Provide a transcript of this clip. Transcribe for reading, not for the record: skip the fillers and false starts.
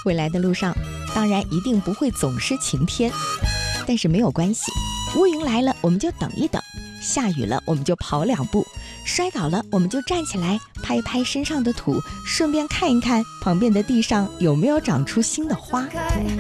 未来的路上，当然一定不会总是晴天，但是没有关系，乌云来了我们就等一等，下雨了我们就跑2步，摔倒了我们就站起来拍拍身上的土，顺便看一看旁边的地上有没有长出新的花。